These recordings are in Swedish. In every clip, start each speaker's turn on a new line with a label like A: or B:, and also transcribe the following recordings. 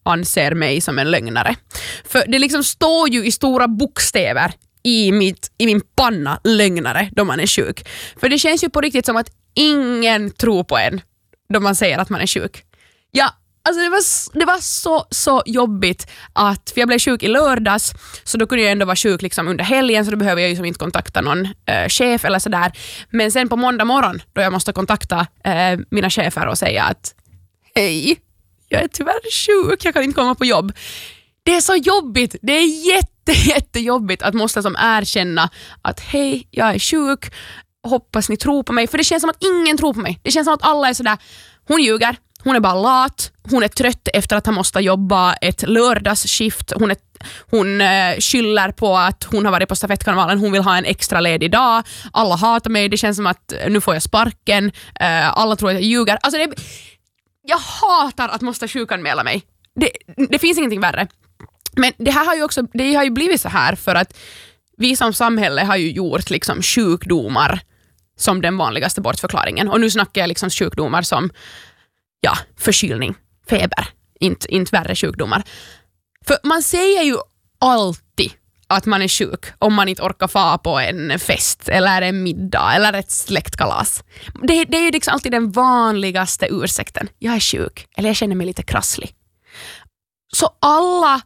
A: anser mig som en lögnare. För det liksom står ju i stora bokstäver i min panna lögnare då man är sjuk. För det känns ju på riktigt som att ingen tror på en då man säger att man är sjuk. Ja, alltså det var så jobbigt för jag blev sjuk i lördags, så då kunde jag ändå vara sjuk liksom under helgen, så då behöver jag ju som inte kontakta någon chef eller sådär. Men sen på måndag morgon då jag måste kontakta mina chefer och säga att hej, jag är tyvärr sjuk, jag kan inte komma på jobb. Det är så jobbigt, det är jättejobbigt att måste som erkänna att hej, jag är sjuk, hoppas ni tror på mig. För det känns som att ingen tror på mig. Det känns som att alla är sådär, hon ljuger, hon är bara lat, hon är trött efter att ha måste jobba ett lördagsskift, hon skyller på att hon har varit på stafettkarnevalen, hon vill ha en extra ledig dag, alla hatar mig, det känns som att nu får jag sparken, alla tror att jag ljuger. Alltså jag hatar att måste sjukanmäla mig. Det finns ingenting värre. Men det har ju blivit så här för att vi som samhälle har ju gjort liksom sjukdomar som den vanligaste bortförklaringen. Och nu snackar jag liksom sjukdomar som förkylning, feber, inte värre sjukdomar. För man säger ju alltid att man är sjuk om man inte orkar få på en fest eller en middag eller ett släktkalas. Det är ju liksom alltid den vanligaste ursäkten. Jag är sjuk eller jag känner mig lite krasslig. Så alla...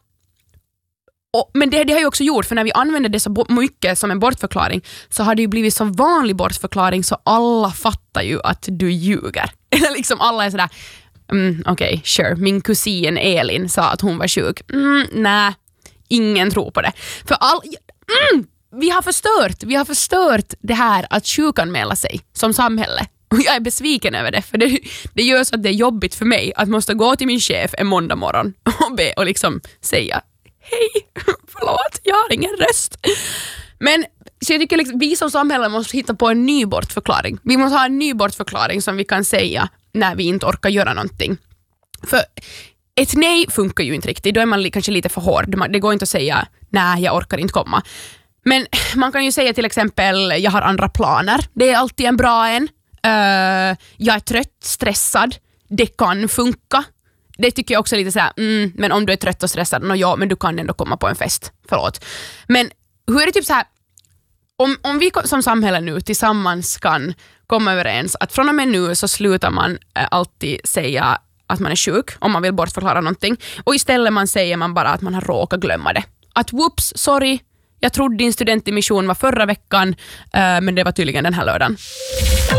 A: Men det har ju också gjort, för när vi använder det så mycket som en bortförklaring så har det ju blivit så vanlig bortförklaring så alla fattar ju att du ljuger. Eller liksom alla är sådär, okej, sure, min kusin Elin sa att hon var sjuk. Nej, ingen tror på det. För vi har förstört det här att sjukanmäla sig som samhälle. Och jag är besviken över det, för det gör så att det är jobbigt för mig att måste gå till min chef en måndag morgon och be och liksom säga hej, förlåt, jag har ingen röst. Men så jag tycker liksom, vi som samhälle måste hitta på en ny bortförklaring. Vi måste ha en ny bortförklaring som vi kan säga när vi inte orkar göra någonting. För ett nej funkar ju inte riktigt. Då är man kanske lite för hård. Det går inte att säga nej, jag orkar inte komma. Men man kan ju säga till exempel jag har andra planer. Det är alltid en bra en. Jag är trött, stressad. Det kan funka. Det tycker jag också är lite såhär, men om du är trött och stressad, men du kan ändå komma på en fest. Förlåt. Men hur är det typ så här, om vi som samhälle nu tillsammans kan komma överens att från och med nu så slutar man alltid säga att man är sjuk om man vill bortförklara någonting, och istället säger man bara att man har råkat glömma det. Att whoops, sorry, jag trodde din studentdimission var förra veckan, men det var tydligen den här lördagen.